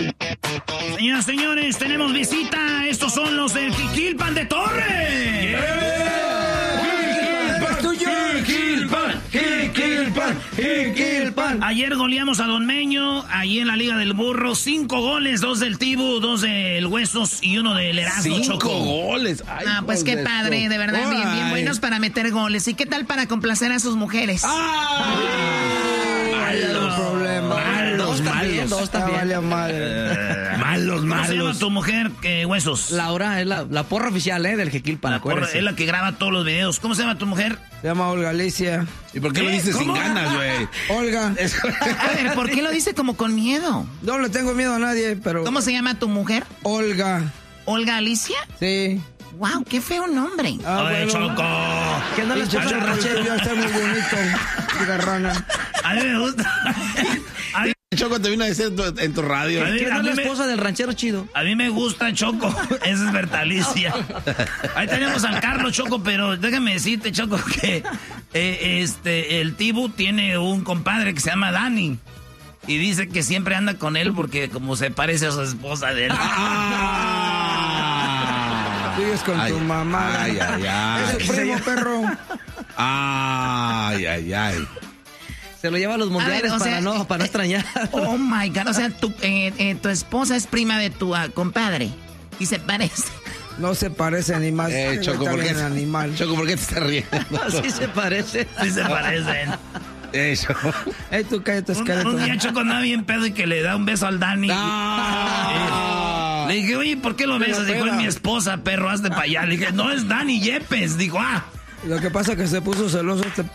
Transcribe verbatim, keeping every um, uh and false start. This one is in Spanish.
Señoras, señores, tenemos visita. Estos son los del Jiquilpan de Torre. Yeah. Jiquilpan, Jiquilpan, Jiquilpan. Ayer goleamos a Don Meño, allí en la Liga del Burro. Cinco goles, dos del Tibu, dos del Huesos y uno del Erasmo. Cinco Choco. goles. Ay, ah, pues qué padre, de verdad, bien, bien buenos para meter goles. ¿Y qué tal para complacer a sus mujeres? ¡Ay! Malos problemas. Malos, malos. Dos también. Ah, vale, Eh, malos, ¿Cómo se llama malos. tu mujer, eh, Huesos? Laura es la, la porra oficial, ¿eh? Del Jiquilpan, La porra, acuérdese. es la que graba todos los videos. ¿Cómo se llama tu mujer? Se llama Olga Alicia. ¿Y por qué lo ¿Qué? dices sin ¿Cómo? ganas, güey? Olga. A ver, ¿por qué lo dice como con miedo? No le tengo miedo a nadie, pero... ¿Cómo se llama tu mujer? Olga. ¿Olga Alicia? Sí. Wow, qué feo nombre. Ah, Oye, bueno. Choco. ¿Qué no les Pinche pasa al Choco, ranchero? yo está muy bonito. Chica rana. A mí me gusta. A mí, Choco te vino a decir en tu, en tu radio. A ver, ¿Quién a es mí la me- esposa del ranchero chido? a mí me gusta Choco. Esa es Bertalicia. Ahí tenemos al Carlos, Choco, pero déjame decirte, Choco, que eh, este el Tibu tiene un compadre que se llama Dani. Y dice que siempre anda con él porque como se parece a su esposa de él. Ah. Sigues con Ay, tu mamá. Ay, ay, ay. Es el primo, perro. Ay, ay, ay. Se lo lleva a los mundiales A ver, o para, sea, no, para no extrañar. Oh my God, o sea, tu, eh, eh, tu esposa es prima de tu uh, compadre y se parece. No se parece ni más. Eh, Choco, ¿por qué? Animal. Choco, ¿por qué te estás riendo? Así se parece. Sí se parecen. Eh, Choco. Ey, tú cállate, Un, esqueleto. un día Choco andaba bien pedo y que le da un beso al Dani. Ah. Le dije, oye, ¿por qué lo besas? Dijo, es mi esposa, perro, hazte para allá. Le dije, no, es Dani Yepes. Dijo, ah. Lo que pasa es que se puso celoso este